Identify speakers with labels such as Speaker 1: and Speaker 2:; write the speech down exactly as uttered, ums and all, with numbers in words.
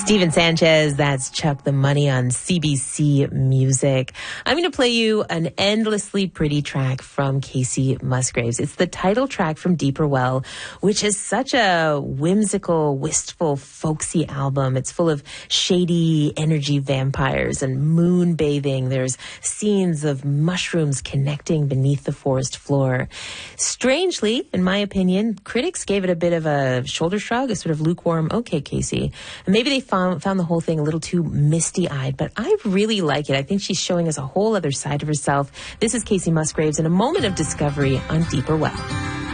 Speaker 1: Steven Sanchez, that's Chuck the Money on C B C Music. I'm going to play you an endlessly pretty track from Kacey Musgraves. It's the title track from Deeper Well, which is such a whimsical, wistful, folksy album. It's full of shady energy vampires and moon bathing. There's scenes of mushrooms connecting beneath the forest floor. Strangely, in my opinion, critics gave it a bit of a shoulder shrug, a sort of lukewarm, okay, Kacey. And maybe they found, found the whole thing a little too misty-eyed, but I really like it. I think she's showing us a whole other side of herself. This is Kacey Musgraves in a moment of discovery on Deeper Well.